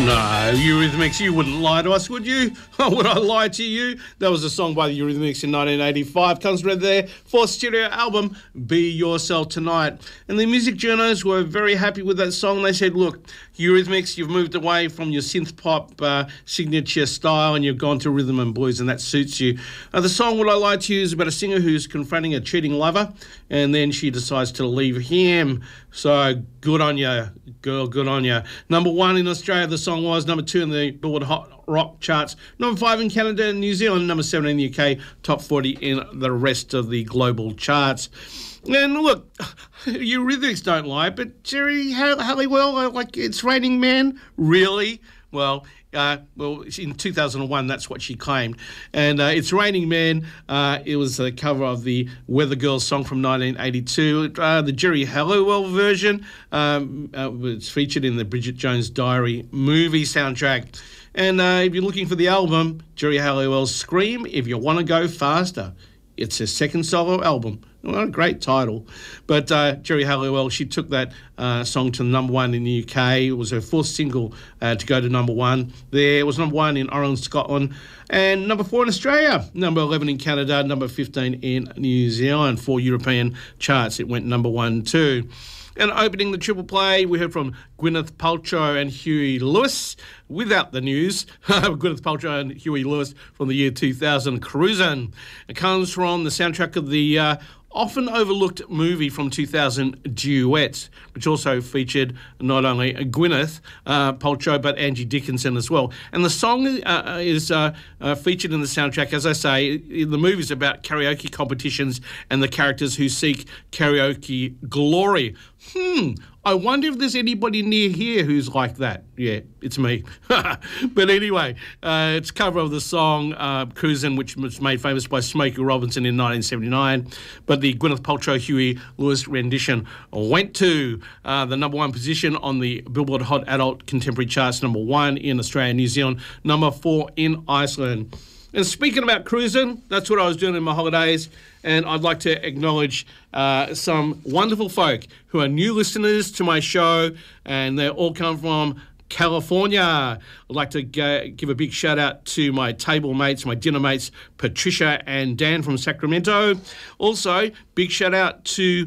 No, Eurythmics, you wouldn't lie to us, would you? Would I lie to you? That was a song by the Eurythmics in 1985. Comes from their fourth studio album, Be Yourself Tonight. And the music journalists were very happy with that song. They said, look, Eurythmics, you've moved away from your synth pop signature style and you've gone to rhythm and blues, and that suits you. The song Would I Lie to You is about a singer who's confronting a cheating lover, and then she decides to leave him. So good on you, girl, good on you. Number one in Australia, the song was. Number two in the Billboard Hot Rock charts. Number 5 in Canada and New Zealand. Number 7 in the UK. Top 40 in the rest of the global charts. And look, Eurythmics don't lie, but Jerry Halliwell, like, It's Raining Men, really? Well, in 2001, that's what she claimed. And It's Raining Men, it was a cover of the Weather Girls song from 1982. The Jerry Halliwell version was featured in the Bridget Jones' Diary movie soundtrack. And if you're looking for the album, Jerry Halliwell's Scream, If You Want to Go Faster. It's her second solo album. What a great title. But Jerry Halliwell, she took that song to number one in the UK. It was her fourth single to go to number one there. It was number one in Ireland, Scotland, and number 4 in Australia, number 11 in Canada, number 15 in New Zealand. 4 European charts, it went number 1 too. And opening the triple play, we heard from Gwyneth Paltrow and Huey Lewis. Without the news, Gwyneth Paltrow and Huey Lewis from the year 2000, Cruisin'. It comes from the soundtrack of the often overlooked movie from 2000, Duet, which also featured not only Gwyneth Paltrow but Angie Dickinson as well. And the song is featured in the soundtrack. As I say, the movie is about karaoke competitions and the characters who seek karaoke glory. I wonder if there's anybody near here who's like that. Yeah, it's me. But anyway, it's a cover of the song Cruisin', which was made famous by Smokey Robinson in 1979. But the Gwyneth Paltrow Huey Lewis rendition went to the number 1 position on the Billboard Hot Adult Contemporary charts, number 1 in Australia and New Zealand, number 4 in Iceland. And speaking about cruising, that's what I was doing in my holidays. And I'd like to acknowledge some wonderful folk who are new listeners to my show, and they all come from California. I'd like to give a big shout out to my table mates, my dinner mates, Patricia and Dan from Sacramento. Also, big shout out to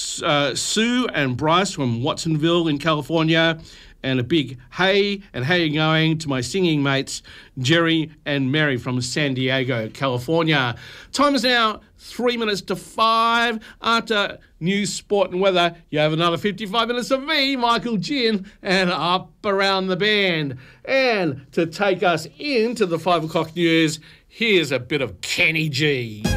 Sue and Bryce from Watsonville in California. And a big hey and how you going to my singing mates, Jerry and Mary from San Diego, California. Time is now 3 minutes to 5. After news, sport and weather, you have another 55 minutes of me, Michael Ginn, and Up Around the Band. And to take us into the 5 o'clock news, here's a bit of Kenny G.